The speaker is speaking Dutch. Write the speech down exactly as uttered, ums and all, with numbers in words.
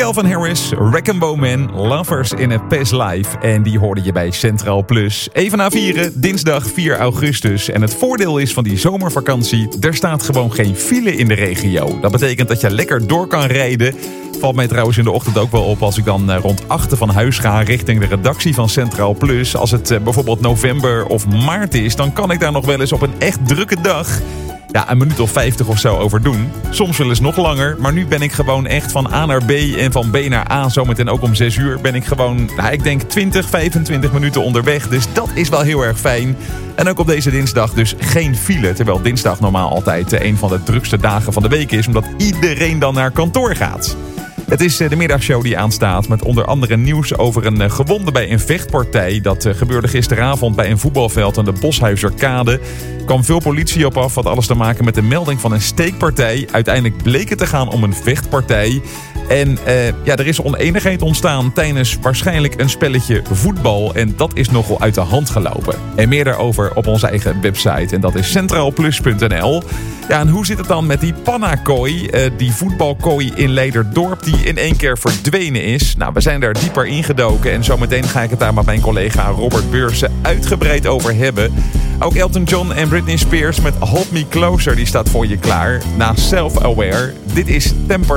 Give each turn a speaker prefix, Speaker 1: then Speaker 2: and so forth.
Speaker 1: Calvin Harris, Wrecking Man, Lovers in a Past Life. En die hoorde je bij Centraal Plus. Even na vieren, dinsdag vier augustus. En het voordeel is van die zomervakantie, er staat gewoon geen file in de regio. Dat betekent dat je lekker door kan rijden. Valt mij trouwens in de ochtend ook wel op als ik dan rond acht van huis ga richting de redactie van Centraal Plus. Als het bijvoorbeeld november of maart is, dan kan ik daar nog wel eens op een echt drukke dag ja, een minuut of vijftig of zo over doen. Soms wel eens nog langer, maar nu ben ik gewoon echt van A naar B en van B naar A. Zometeen ook om zes uur ben ik gewoon, nou, ik denk twintig, vijfentwintig minuten onderweg. Dus dat is wel heel erg fijn. En ook op deze dinsdag dus geen file. Terwijl dinsdag normaal altijd een van de drukste dagen van de week is, omdat iedereen dan naar kantoor gaat. Het is de middagshow die aanstaat met onder andere nieuws over een gewonde bij een vechtpartij. Dat gebeurde gisteravond bij een voetbalveld aan de Boshuizerkade. Er kwam veel politie op af, had alles te maken met de melding van een steekpartij. Uiteindelijk bleek het te gaan om een vechtpartij. En uh, ja, er is oneenigheid ontstaan tijdens waarschijnlijk een spelletje voetbal. En dat is nogal uit de hand gelopen. En meer daarover op onze eigen website. En dat is centraalplus punt n l. Ja, en hoe zit het dan met die pannakooi? Uh, die voetbalkooi in Leiderdorp die in één keer verdwenen is. Nou, we zijn daar dieper ingedoken. En zometeen ga ik het daar met mijn collega Robert Beursen uitgebreid over hebben. Ook Elton John en Britney Spears met Hold Me Closer, die staat voor je klaar. Na Self-Aware. Dit is Temper